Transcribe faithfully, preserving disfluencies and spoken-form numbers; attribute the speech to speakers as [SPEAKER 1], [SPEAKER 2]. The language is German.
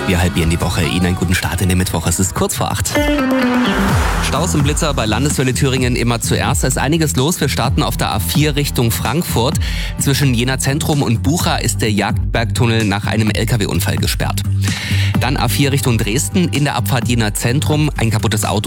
[SPEAKER 1] Wir halbieren die Woche. Ihnen einen guten Start in den Mittwoch. Es ist kurz vor acht. Staus und Blitzer bei Landeswelle Thüringen immer zuerst. Es ist einiges los. Wir starten auf der A vier Richtung Frankfurt. Zwischen Jena Zentrum und Bucha ist der Jagdbergtunnel nach einem L K W-Unfall gesperrt. Dann A vier Richtung Dresden. In der Abfahrt Jena Zentrum ein kaputtes Auto